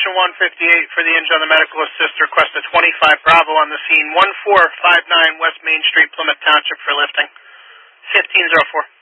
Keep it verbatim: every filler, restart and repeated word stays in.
Station one fifty-eight for the engine on the medical assist. Request a twenty-five Bravo on the scene. one four five nine West Main Street, Plymouth Township for lifting. fifteen oh four.